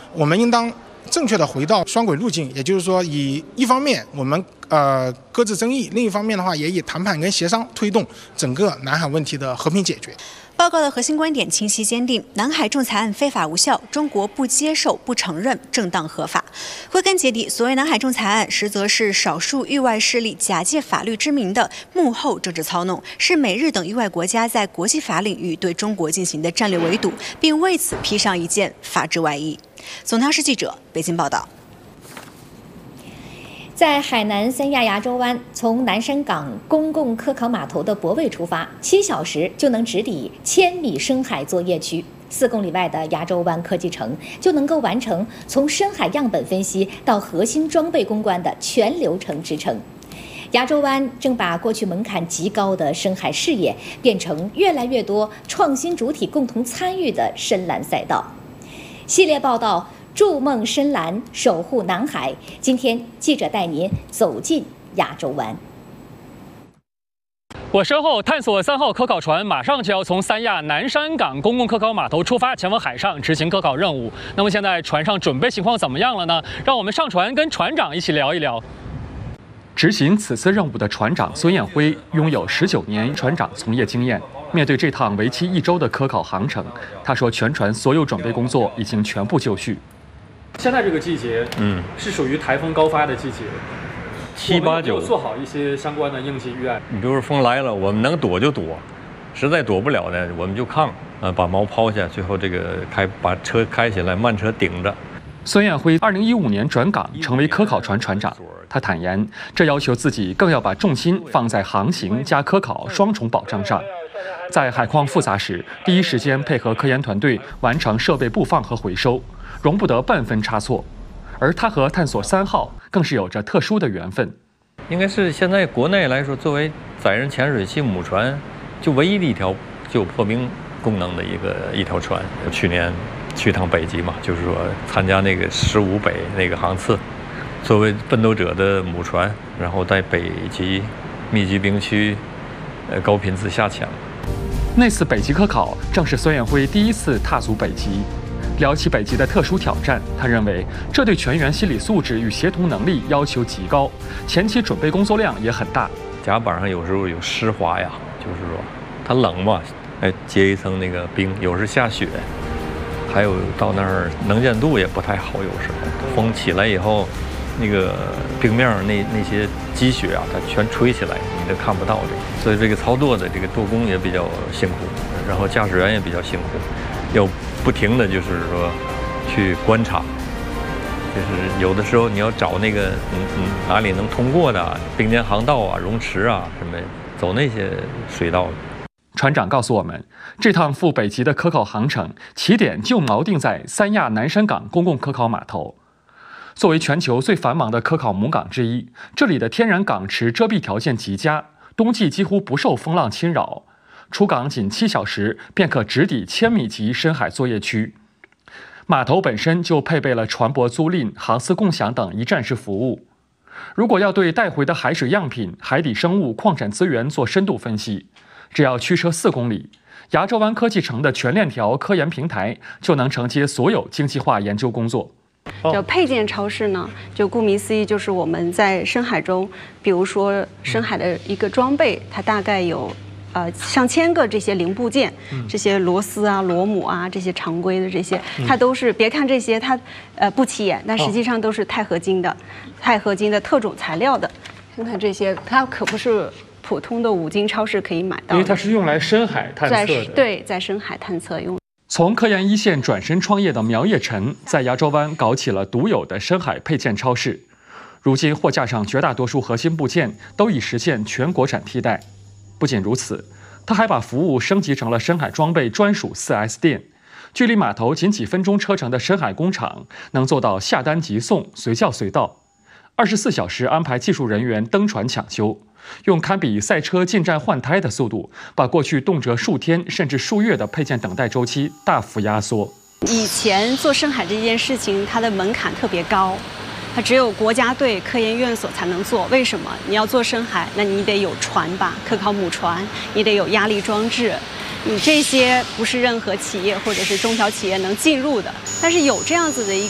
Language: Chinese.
我们应当正确的回到双轨路径，也就是说，一方面我们搁置争议，另一方面的话，也以谈判跟协商推动整个南海问题的和平解决。 报告的核心观点清晰坚定：南海仲裁案非法无效，中国不接受、不承认正当合法。归根结底，所谓南海仲裁案，实则是少数域外势力假借法律之名的幕后政治操弄，是美日等域外国家在国际法领域对中国进行的战略围堵，并为此披上一件法治外衣。总台视记者北京报道。 在海南三亚牙洲湾，从南山港公共科考码头的泊位出发，7小时就能直抵1000米深海作业区。4公里外的牙洲湾科技城就能够完成从深海样本分析到核心装备攻关的全流程支撑。牙洲湾正把过去门槛极高的深海视野变成越来越多创新主体共同参与的深蓝赛道。系列报道。筑梦深蓝，守护南海。今天，记者带您走进牙洲湾。 我身后探索3号科考船马上就要从三亚南山港公共科考码头出发，前往海上执行科考任务。那么现在船上准备情况怎么样了呢？让我们上船跟船长一起聊一聊。执行此次任务的船长孙彦辉拥有19年船长从业经验。面对这趟为期1周的科考航程，他说全船所有准备工作已经全部就绪。现在这个季节，是属于台风高发的季节。7、8、9做好一些相关的应急预案。 你比如说风来了，我们能躲就躲，实在躲不了呢，我们就抗，把锚抛下，最后这个把车开起来，慢车顶着。 孙彦辉2015年转岗成为科考船船长，他坦言，这要求自己更要把重心放在航行加科考双重保障上。在海况复杂时，第一时间配合科研团队完成设备布放和回收，容不得半分差错。而他和探索3号更是有着特殊的缘分。 应该是现在国内来说，作为载人潜水器母船，就唯一的一条具有破冰功能的一条船。去年去趟北极嘛，就是说参加那个15北那个航次，作为奋斗者的母船，然后在北极密集冰区高频次下潜。 那次北极科考正是孙彦辉第一次踏足北极。聊起北极的特殊挑战，他认为这对全员心理素质与协同能力要求极高，前期准备工作量也很大。 甲板上有时候有湿滑呀，就是说它冷嘛，结一层那个冰，有时下雪，还有到那儿能见度也不太好，有时候风起来以后，那个冰面上那些积雪啊，它全吹起来，你都看不到这个。所以这个操作的这个做工也比较辛苦，然后驾驶员也比较辛苦，要不停的就是说去观察，就是有的时候你要找那个哪里能通过的并肩航道啊、泳池啊什么，走那些水道。 船长告诉我们，这趟赴北极的科考航程起点就锚定在三亚南山港公共科考码头。作为全球最繁忙的科考母港之一，这里的天然港池遮蔽条件极佳，冬季几乎不受风浪侵扰。出港仅7小时便可直抵1000米级深海作业区。码头本身就配备了船舶租赁、航司共享等一站式服务。如果要对带回的海水样品、海底生物、矿产资源做深度分析，只要驱车4公里，牙洲湾科技城的全链条科研平台就能承接所有精细化研究工作。 就配件超市呢，就顾名思义，就是我们在深海中，比如说深海的一个装备，它大概有上千个这些零部件，这些螺丝啊、螺母啊，这些常规的这些，它都是别看这些它不起眼，但实际上都是钛合金的特种材料的。看看这些，它可不是普通的5金超市可以买到的， 因为它是用来深海探测的。 对，在深海探测用。 从科研一线转身创业的苗业臣，在牙洲湾搞起了独有的深海配件超市。如今货架上绝大多数核心部件都已实现全国产替代。不仅如此，他还把服务升级成了深海装备专属4S店，距离码头仅几分钟车程的深海工厂能做到下单即送、随叫随到，24小时安排技术人员登船抢修，用堪比赛车进站换胎的速度，把过去动辄数天甚至数月的配件等待周期大幅压缩。 以前做深海这件事情，它的门槛特别高。它只有国家队、科研院所才能做。为什么？你要做深海，那你得有船吧，科考母船，你得有压力装置，你这些不是任何企业或者是中小企业能进入的。但是有这样子的一